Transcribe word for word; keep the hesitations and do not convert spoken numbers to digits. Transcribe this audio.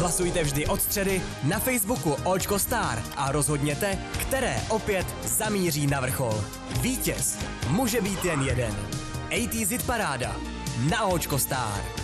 Hlasujte vždy od středy na Facebooku Očko Star a rozhodněte, které opět zamíří na vrchol. Vítěz může být jen jeden. osmdesátá Hit paráda na Očko Star.